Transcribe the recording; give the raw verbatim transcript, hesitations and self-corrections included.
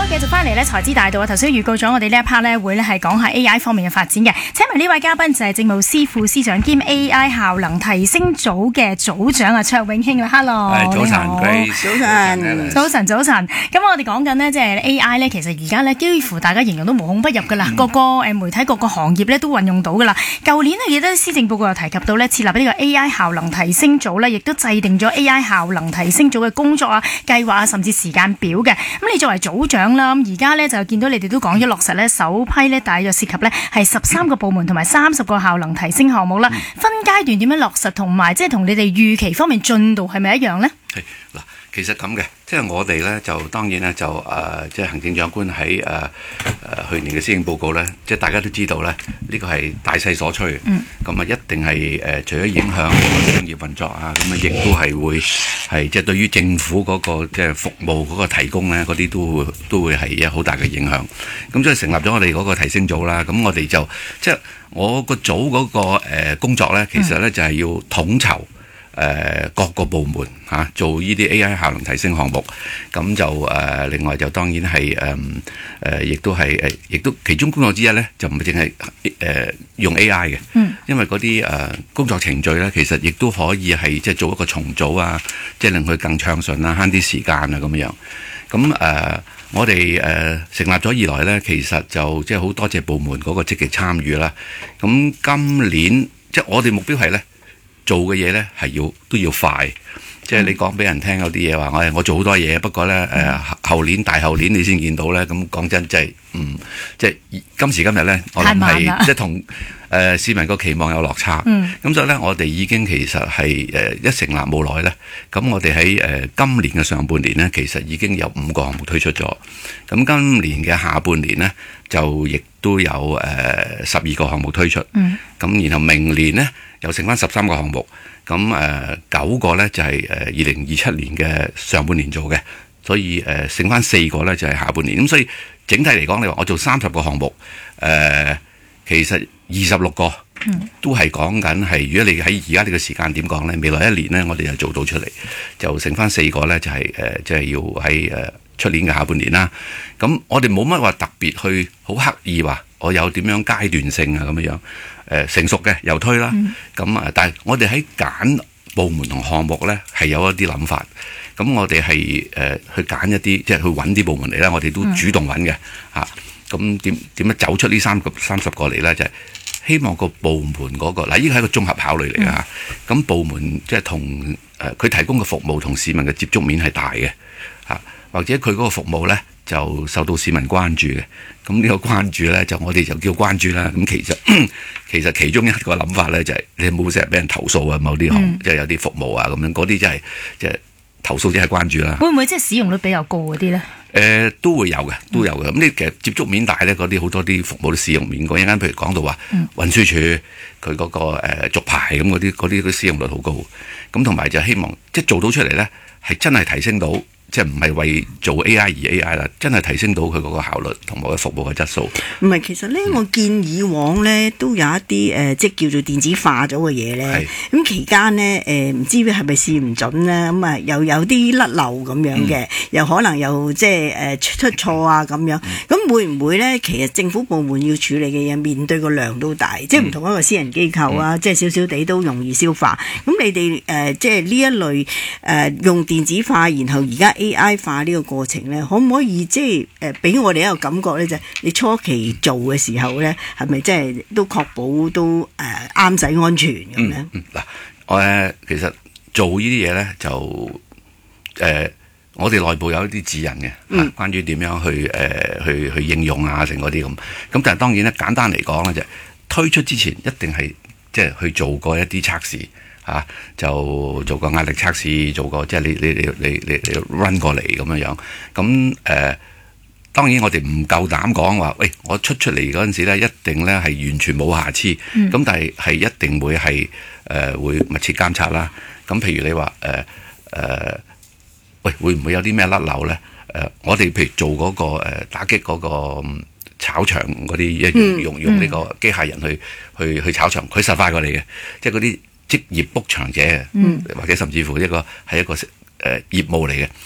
繼續翻嚟咧，財資大道啊！頭先預告咗，我哋呢一 part 咧會咧係講下 A I 方面嘅發展嘅。請問呢位嘉賓就係政務司副司長兼 A I 效能提升組嘅組長啊，卓永興啦 ，Hello， 早晨， 早晨，早晨，早晨。咁我哋講緊呢，即係 A I 咧，其實而家咧幾乎大家形容都無孔不入噶啦，嗯、各個誒媒體、各個行業咧都運用到噶啦。舊年呢，記得施政報告有提及到咧，設立呢個 A I 效能提升組咧，亦都制定咗 A I 效能提升組嘅工作啊、計劃啊，甚至時間表嘅。咁你作為組長啦，咁而家咧就見到你哋都講咗落實咧，首批咧大約涉及咧係十三個部門同埋三十個效能提升項目啦。分階段點樣落實，同埋即係同你哋預期方面進度係咪一樣呢？ 係嗱，其實咁嘅，即係我哋咧就當然咧就誒、呃，即係行政長官喺誒誒去年嘅施政報告咧，即係大家都知道咧，呢、這個係大勢所趨，咁啊、嗯、一定係誒、呃、除咗影響商業運作啊，咁啊亦都係會係即係對於政府嗰、那個即係服務嗰個提供咧，嗰啲都會都會係有好大嘅影響。咁所以成立咗我哋嗰個提升組啦，咁我哋就即係我個組嗰個誒工作咧，其實咧就係要統籌。誒、呃、各個部門嚇、啊、做呢啲 A I 效能提升項目，咁就誒、呃、另外就當然係誒誒，亦都係誒，亦都其中工作之一咧，就唔係淨係誒用 A I 嘅，嗯、因為嗰啲誒工作程序咧，其實亦都可以係即係做一個重組啊，即係令佢更暢順啊，慳啲時間啊咁樣。咁誒、呃，我哋誒、呃、成立咗以來咧，其實就即係好多謝部門嗰個積極參與啦。咁今年即係我哋目標係咧。做嘅嘢咧係要都要快，即係你講俾人聽有啲嘢話，我我做好多嘢，不過咧誒、呃、後年大後年你先見到咧，咁講真即係嗯即係今時今日咧，我諗係即係同誒市民個期望有落差，咁、嗯、所以咧我哋已經其實係誒、呃、一成立冇耐咧，咁我哋喺誒今年嘅上半年咧，其實已經有五個項目推出咗，咁今年嘅下半年咧就亦都有誒十二個項目推出，咁、嗯、然後明年咧。又剩翻十三個項目，咁誒、呃、九個咧就係誒二零二七年嘅上半年做嘅，所以誒、呃、剩翻四個咧就係、是、下半年。咁所以整體嚟講，你話我做三十個項目，誒、呃、其實二十六個都係講緊係，如果你喺而家呢個時間點講咧，未來一年咧我哋就做到出嚟，就剩翻四個咧就係誒即係要喺誒出年嘅下半年啦。咁我哋冇乜話特別去好刻意話，我有點樣階段性啊咁樣樣。誒、呃、成熟嘅又推啦，咁啊、嗯，但係我哋喺揀部門同項目咧係有一啲諗法，咁我哋係誒去揀一啲，即係去揾啲部門嚟啦，我哋都主動揾嘅嚇。咁點點樣走出呢三個三十個嚟咧？就係、是、希望個部門嗰、那個嗱，呢個係一個綜合考慮嚟嘅嚇。咁、嗯、部門即係同誒佢提供嘅服務同市民嘅接觸面係大嘅嚇，或者佢嗰個服務咧就受到市民關注嘅。咁呢個關注咧，就我哋就叫關注啦。咁其實其實其中一個諗法咧，就係、是、你冇成日俾人投訴啊，某啲項、嗯、即係有啲服務啊咁樣，嗰啲真係即係投訴，即係關注啦。會唔會即係使用率比較高嗰啲咧？誒、呃、都會有嘅，都有嘅。咁你、嗯、其實接觸面大咧，嗰啲好多啲服務都使用面高。一間譬如講到話、嗯、運輸署佢嗰、那個誒、呃、續牌咁嗰啲，嗰啲都使用率好高。咁同埋就希望即係做到出嚟咧，係真係提升到。即係唔係為做 A I 而 A I 啦，真係提升到佢嗰個效率同埋服務嘅質素。唔係，其實咧，嗯、我見以往咧都有一啲誒、呃，即係叫做電子化咗嘅嘢咧。咁是期間咧誒，唔、呃、知係咪試唔準咧？咁啊，又有啲甩漏咁樣嘅，嗯、又可能又即係誒出錯啊咁樣。咁、嗯、會唔會咧？其實政府部門要處理嘅嘢，面對個量都大，嗯、即係唔同一個私人機構啊，嗯、即係少少地都容易消化。咁你哋誒、呃、即係呢一類誒、呃、用電子化，然後而家。A I 化呢個過程咧，可唔可以即係誒俾我哋一個感覺咧？就係、你初期做嘅時候咧，係咪即係都確保都誒啱使安全咁樣？嗱、嗯嗯，我誒其實做呢啲嘢咧，就誒、呃、我哋內部有一啲指引嘅，嗯、啊，關於點樣去誒、呃、去去應用啊，成嗰啲咁。咁但係當然咧，簡單嚟講咧，就係、推出之前一定係即係去做過一啲測試。啊，就做個壓力測試，做個即係你你你你你你 run 過嚟咁樣樣。咁誒、呃，當然我哋唔夠膽講話，喂，我出出嚟嗰陣時咧，一定咧係完全冇瑕疵。咁、嗯、但係係一定會係誒、呃、會密切監察啦。咁譬如你話誒誒，喂，會唔會有啲咩甩漏咧？誒、呃，我哋譬如做嗰、那個、呃、打擊嗰個炒場嗰啲，用用用呢個機械人去去去炒場，佢實快過你嘅，即係嗰啲。職業 book 場者，嗯、或者甚至乎一個係一個誒、呃、業務嚟嘅，